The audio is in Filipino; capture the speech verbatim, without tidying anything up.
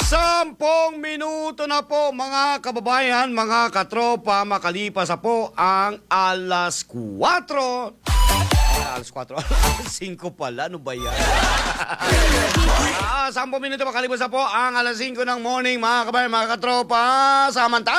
Sampung minuto na po mga kababayan, mga katropa, makalipas na po ang alas kwatro. Ay, alas kwatro, alas singko pala, ano ba yan? ah, sampung minuto makalipas na po ang alas singko ng morning mga kababayan, mga katropa. Samantala.